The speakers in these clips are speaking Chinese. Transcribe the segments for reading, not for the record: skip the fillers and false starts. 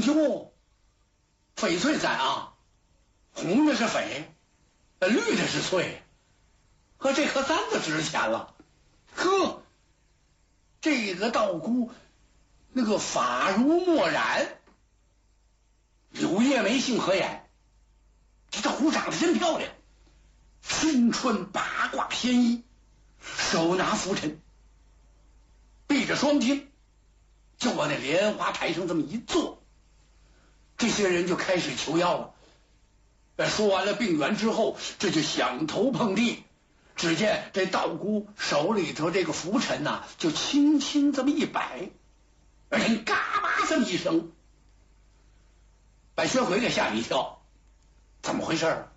哟，翡翠簪啊，红的是翡，绿的是翠，和这颗簪子值钱了。呵，这个道姑那个发如墨染，柳叶眉，杏核眼，这道姑长得真漂亮，身穿八卦仙衣，手拿拂尘，闭着双睛，就往那莲花台上这么一坐。这些人就开始求药了。说完了病源之后，这就响头碰地。只见这道姑手里头这个拂尘呐，就轻轻这么一摆，而且嘎巴这么一声，把薛奎给吓了一跳。怎么回事啊？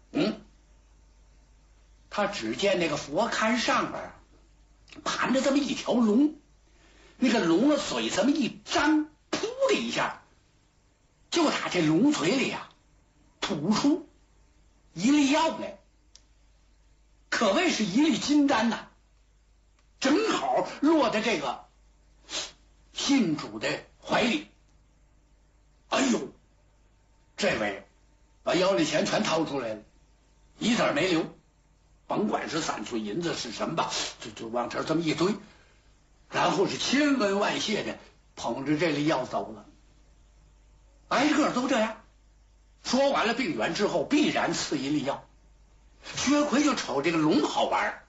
他只见那个佛龛上边盘着这么一条龙，那个龙的嘴这么一张，噗的一下，就打这龙嘴里啊吐出一粒药来，可谓是一粒金丹呐，正好落在这个信主的怀里。哎呦，这位把腰里钱全掏出来了，一子没留，甭管是3寸银子是什么吧，就往这儿这么一堆，然后是千恩万谢的捧着这粒药走了。挨个都这样。说完了病源之后，必然赐一粒药。薛奎就瞅这个龙好玩，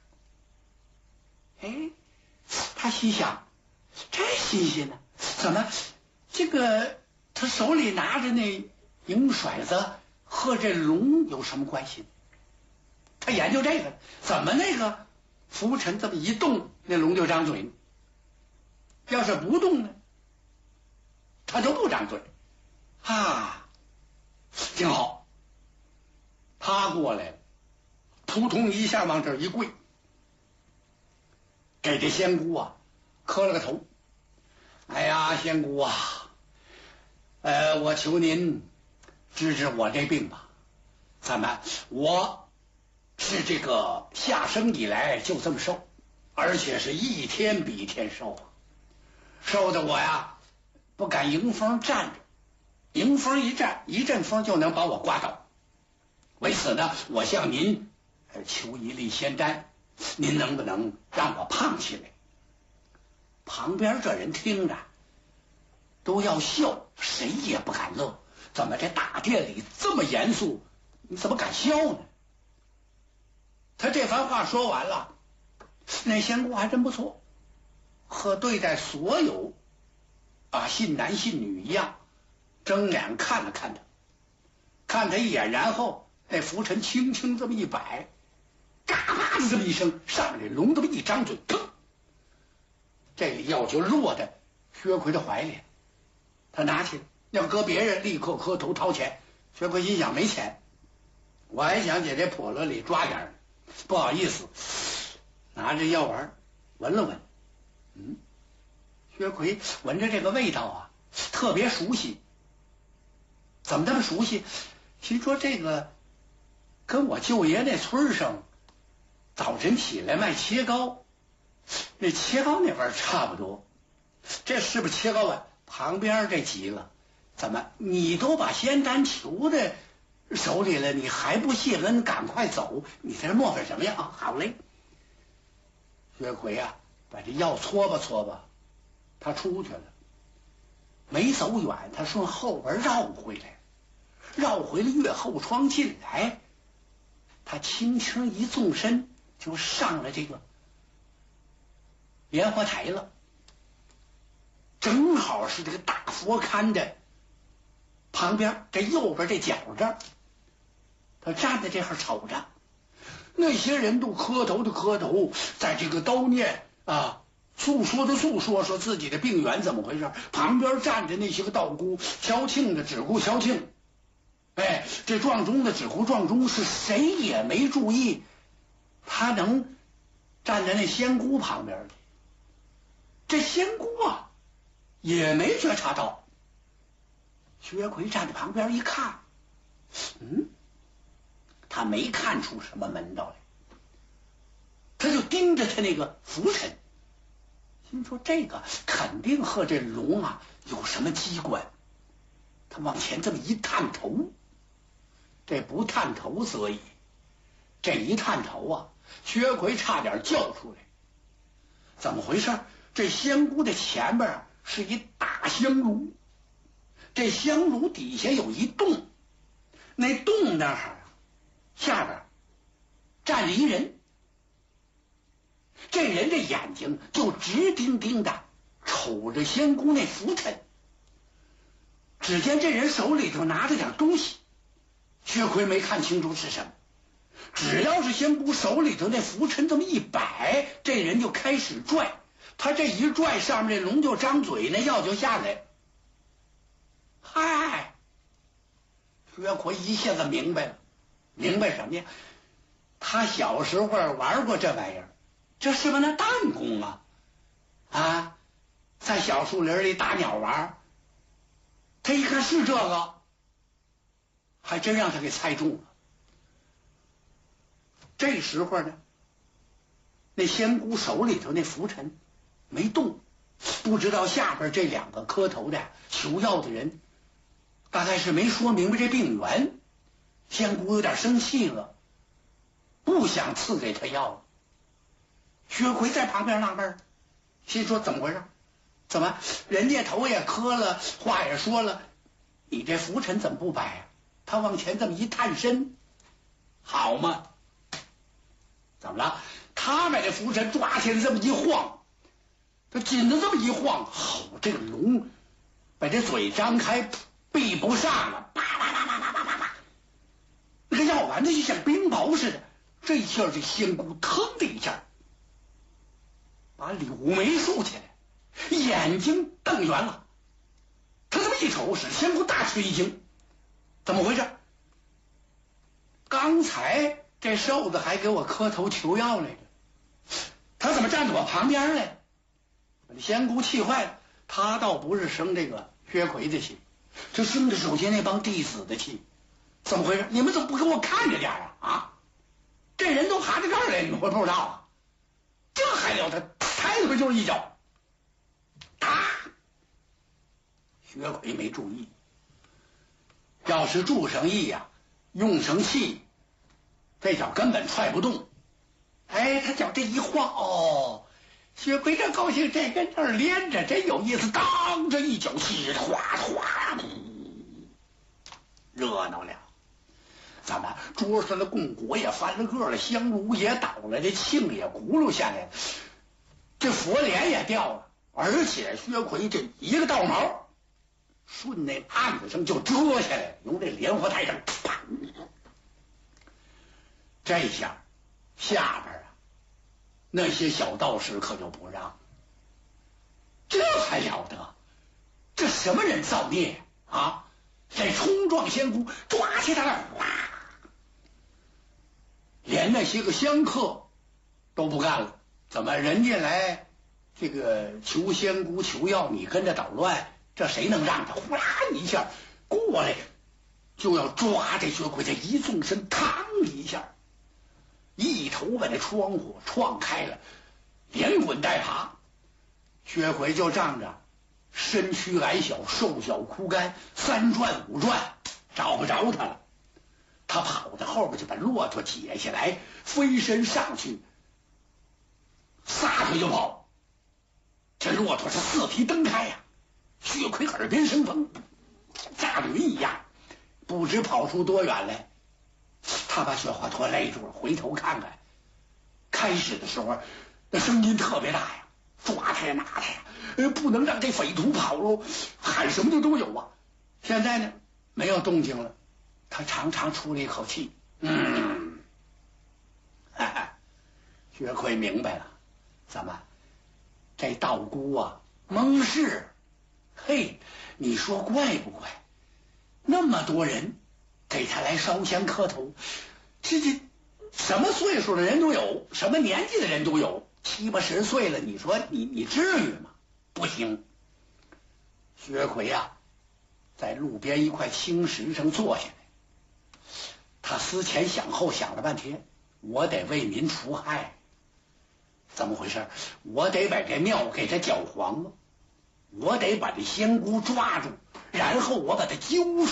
他心想，这新鲜呢，怎么这个他手里拿着那银骰子和这龙有什么关系？他研究这个，怎么那个拂尘这么一动，那龙就张嘴，要是不动呢，他就不张嘴啊。挺好，他过来了，扑通一下往这儿一跪，给这仙姑啊磕了个头。哎呀，仙姑啊，我求您治治我这病吧。怎么，我是这个下生以来就这么瘦，而且是一天比一天瘦啊，瘦的我呀不敢迎风站着，迎风一站，一阵风就能把我刮倒。为此呢，我向您求一粒仙丹，您能不能让我胖起来？旁边这人听着都要笑，谁也不敢乐。怎么这大殿里这么严肃，你怎么敢笑呢？他这番话说完了，那仙姑还真不错，和对待所有信男信女一样，睁眼看了看他，看他一眼，然后那拂尘轻轻这么一摆，嘎巴的这么一声，上来龙这么一张嘴，砰，这粒药就落在薛奎的怀里。他拿起来，要搁别人立刻磕头掏钱。薛奎心想，没钱，我还想在这笸箩里抓点儿，不好意思，拿着药丸闻了闻，薛奎闻着这个味道啊特别熟悉。怎么这么熟悉？心说这个跟我舅爷那村上早晨起来卖切糕，那切糕那味儿差不多。这是不是切糕啊？旁边这急了，怎么你都把仙丹求在手里了，你还不谢恩，赶快走！你在这磨叽什么呀？好嘞。薛奎啊，把这药搓吧搓吧，他出去了。没走远，他顺后边绕回来，绕回了月后窗进来，他轻轻一纵身，就上了这个莲花台了。正好是这个大佛龛的旁边，这右边这角这儿，他站在这儿瞅着，那些人都磕头的磕头，在这个叨念诉说的诉说，说自己的病源怎么回事。旁边站着那些个道姑，敲磬的只顾敲磬，这撞钟的只顾撞钟，是谁也没注意他能站在那仙姑旁边的。这仙姑啊也没觉察到。薛奎站在旁边一看，他没看出什么门道来，他就盯着他那个拂尘，心说这个肯定和这龙有什么机关。 他往前这么一探头，这不探头则已，这一探头啊，薛奎差点叫出来。怎么回事？这仙姑的前边啊是一大香炉，这香炉底下有一洞，那洞那儿下边站着一人，这人的眼睛就直盯盯的瞅着仙姑那拂尘。只见这人手里头拿着点东西，薛奎没看清楚是什么。只要是仙姑手里头那拂尘这么一摆，这人就开始拽。他这一拽，上面这龙就张嘴，那药就下来。嗨，薛奎一下子明白了，明白什么呀？他小时候玩过这玩意儿，这是不是那弹弓啊？啊，在小树林里打鸟玩，他一看是这个，还真让他给猜中了。这时候呢，那仙姑手里头那拂尘没动，不知道下边这两个磕头的求药的人大概是没说明白这病源，仙姑有点生气了，不想赐给他药了。薛奎在旁边纳闷，心说怎么回事？怎么人家头也磕了，话也说了，你这拂尘怎么不摆啊？他往前这么一探身，好嘛？怎么了？他把这拂尘抓起来这么一晃，他紧着这么一晃，好，这个龙把这嘴张开，闭不上了，叭叭叭叭叭叭叭叭，那个药丸子就像冰雹似的。这一下，这仙姑腾的一下，把柳眉竖起来，眼睛瞪圆了。他这么一瞅，使仙姑大吃一惊，怎么回事？刚才这瘦子还给我磕头求药来着，他怎么站在我旁边来了？把这仙姑气坏了。他倒不是生这个薛奎的气，这生的手下那帮弟子的气。怎么回事？你们怎么不给我看着点啊？这人都爬到这儿来，你们会不知道啊？这还了他？抬腿就是一脚，打！薛奎没注意，要是助上意呀，用上气，这脚根本踹不动。哎，他脚这一晃，哦，薛奎这高兴，这跟这儿连着，真有意思。当这一脚气，哗哗，热闹了。怎么桌上的供果也翻了个了，香炉也倒了，这磬也轱辘下来了，这佛帘也掉了，而且薛奎这一个倒毛顺那案子上就遮下来，由这莲花台上啪，这下下边啊那些小道士可就不让，这还了得？这什么人造孽啊？这冲撞仙姑，抓起他来，哗！连那些个香客都不干了。怎么人家来这个求仙姑求药，你跟着捣乱，这谁能让他？呼啦一下过来，就要抓这薛奎，这一纵身，嘡一下，一头把这窗户撞开了，连滚带爬。薛奎就仗着身躯矮小，瘦小枯干，3转5转找不着他了。他跑到后边就把骆驼解下来，飞身上去，撒腿就跑。这骆驼是4蹄蹬开呀，薛奎耳边生风，炸驴一样，不知跑出多远来。他把雪花驼勒住了，回头看看。开始的时候那声音特别大呀，抓他呀拿他呀，不能让这匪徒跑喽，喊什么的都有啊。现在呢没有动静了，他长长出了一口气，哈哈，薛奎明白了，怎么这道姑啊蒙事？嘿，你说怪不怪？那么多人给他来烧香磕头，这什么岁数的人都有，什么年纪的人都有，70、80岁了，你说你至于吗？不行。薛奎啊在路边一块青石上坐下来，他思前想后想了半天，我得为民除害。怎么回事？我得把这庙给他搅黄了。 我得把这仙姑抓住，然后我把她揪